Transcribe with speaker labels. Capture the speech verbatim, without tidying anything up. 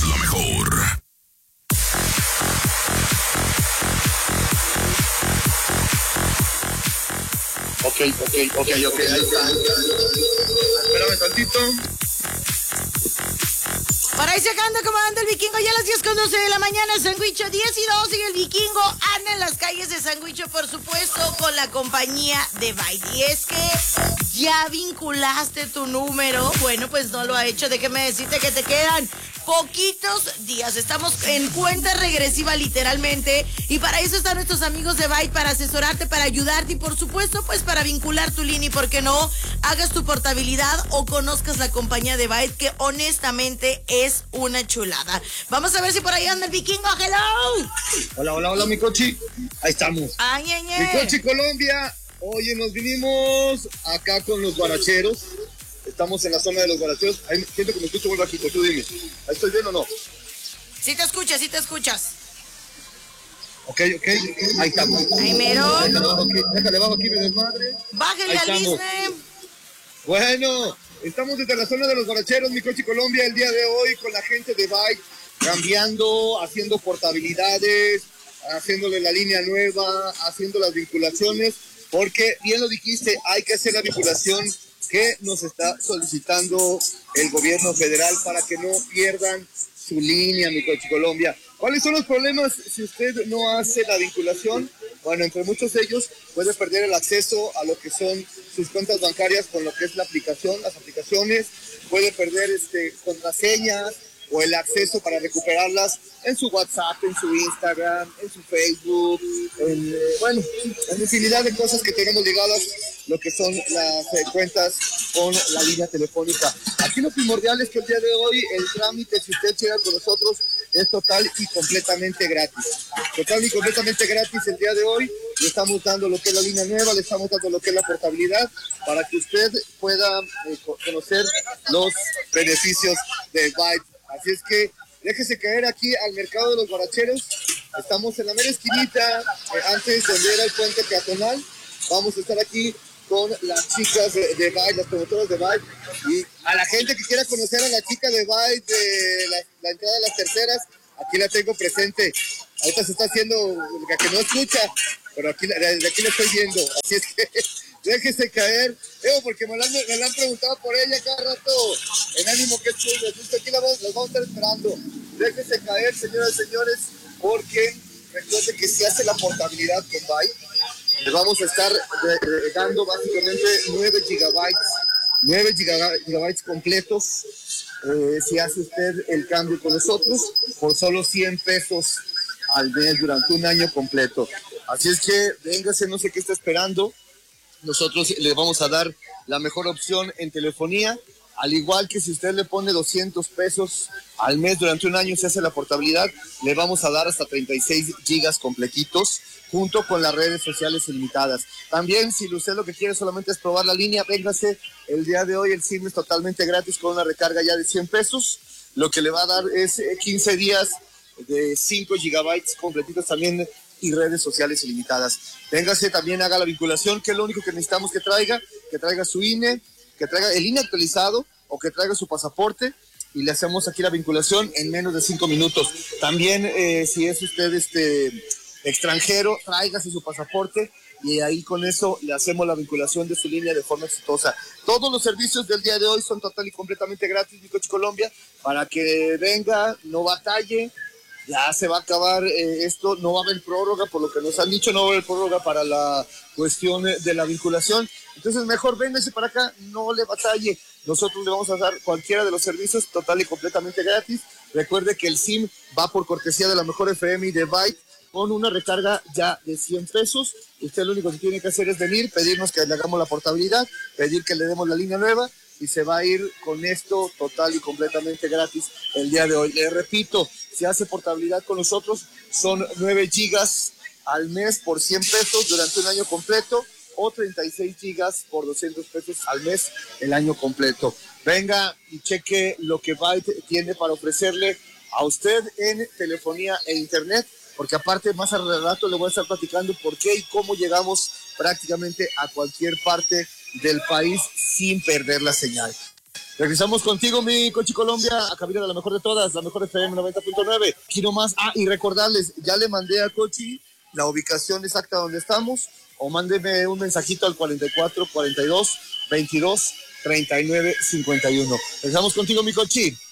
Speaker 1: la mejor.
Speaker 2: Ok, ok, ok, ok, ahí está. Espérame tantito.
Speaker 3: Por ahí se anda acomodando el Vikingo ya a las diez con doce de la mañana, Sandwicho diez y dos, y el Vikingo anda en las calles de Sandwicho, por supuesto, con la compañía de Byte. Y es que ya vinculaste tu número, bueno, pues no lo ha hecho, déjeme decirte que te quedan poquitos días, estamos en cuenta regresiva literalmente, y para eso están nuestros amigos de Byte, para asesorarte, para ayudarte y por supuesto pues para vincular tu línea y por qué no, hagas tu portabilidad o conozcas la compañía de Byte, que honestamente es una chulada. Vamos a ver si por ahí anda el Vikingo. Hello.
Speaker 2: Hola, hola, hola, mi cochi, ahí estamos.
Speaker 3: Ay, ay, ay.
Speaker 2: Mi cochi Colombia, oye, nos vinimos acá con los guaracheros. Estamos en la zona de los guaracheros. Ahí siento que me escucho muy bajito, tú dime. ¿Ahí estoy bien o no?
Speaker 3: Sí te escuchas, sí te escuchas.
Speaker 2: Ok, ok, ahí estamos.
Speaker 3: Ahí mero.
Speaker 2: Déjale bajo aquí, déjale bajo aquí mi desmadre.
Speaker 3: Bájenle al business.
Speaker 2: Bueno, estamos desde la zona de los guaracheros, mi coche Colombia, el día de hoy con la gente de Byte, cambiando, haciendo portabilidades, haciéndole la línea nueva, haciendo las vinculaciones, porque bien lo dijiste, hay que hacer la vinculación que nos está solicitando el gobierno federal para que no pierdan su línea, mi coche Colombia. ¿Cuáles son los problemas si usted no hace la vinculación? Bueno, entre muchos de ellos puede perder el acceso a lo que son sus cuentas bancarias con lo que es la aplicación, las aplicaciones, puede perder este, contraseñas o el acceso para recuperarlas en su WhatsApp, en su Instagram, en su Facebook, en, eh, bueno, en infinidad de cosas que tenemos ligadas, lo que son las eh, cuentas con la línea telefónica. Aquí lo primordial es que el día de hoy el trámite, si usted llega con nosotros, es total y completamente gratis. Total y completamente gratis el día de hoy. Le estamos dando lo que es la línea nueva, le estamos dando lo que es la portabilidad para que usted pueda eh, conocer los beneficios de Byte. Así es que déjese caer aquí al mercado de los guaracheros. Estamos en la mera esquinita, eh, antes de donde era el puente peatonal. Vamos a estar aquí con las chicas de, de Byte, las promotoras de Byte, y a la gente que quiera conocer a la chica de Byte de la, la entrada de las terceras, aquí la tengo presente. Ahorita se está haciendo la que no escucha, pero aquí, desde aquí la estoy viendo. Así es que déjese caer, Evo, porque me la, me la han preguntado por ella cada rato, en ánimo que estuve. Aquí la vamos, las vamos a estar esperando. Déjese caer, señoras y señores, porque recuerden que si hace la portabilidad con Byte, le vamos a estar dando básicamente nueve gigabytes, nueve gigabytes completos, eh, si hace usted el cambio con nosotros, por solo cien pesos al mes durante un año completo. Así es que véngase, no sé qué está esperando. Nosotros le vamos a dar la mejor opción en telefonía, al igual que si usted le pone doscientos pesos al mes durante un año, se hace la portabilidad, le vamos a dar hasta treinta y seis gigas completitos, junto con las redes sociales ilimitadas. También, si usted lo que quiere solamente es probar la línea, véngase, el día de hoy el SIM es totalmente gratis con una recarga ya de cien pesos, lo que le va a dar es quince días de cinco gigabytes completitos también y redes sociales ilimitadas. Véngase, también haga la vinculación, que es lo único que necesitamos que traiga, que traiga su I N E, que traiga el I N E actualizado o que traiga su pasaporte y le hacemos aquí la vinculación en menos de cinco minutos. También, eh, si es usted este extranjero, tráigase su pasaporte y ahí con eso le hacemos la vinculación de su línea de forma exitosa. Todos los servicios del día de hoy son total y completamente gratis, mi coche Colombia, para que venga, no batalle. Ya se va a acabar eh, esto, no va a haber prórroga, por lo que nos han dicho, no va a haber prórroga para la cuestión de la vinculación. Entonces mejor véngase para acá, no le batalle. Nosotros le vamos a dar cualquiera de los servicios total y completamente gratis. Recuerde que el SIM va por cortesía de la mejor F M y de Byte con una recarga ya de cien pesos. Usted lo único que tiene que hacer es venir, pedirnos que le hagamos la portabilidad, pedir que le demos la línea nueva y se va a ir con esto total y completamente gratis el día de hoy. Le repito, si hace portabilidad con nosotros, son nueve gigas al mes por cien pesos durante un año completo o treinta y seis gigas por doscientos pesos al mes el año completo. Venga y cheque lo que Byte tiene para ofrecerle a usted en telefonía e internet, porque aparte más al rato le voy a estar platicando por qué y cómo llegamos prácticamente a cualquier parte del país sin perder la señal. Regresamos contigo, mi Cochi Colombia, a cabina de la mejor de todas, la mejor F M noventa punto nueve. Quiero más. Ah, y recordarles, ya le mandé a Cochi la ubicación exacta donde estamos, o mándeme un mensajito al cuarenta y cuatro, cuarenta y dos, veintidós, treinta y nueve, cincuenta y uno. Regresamos contigo, mi Cochi.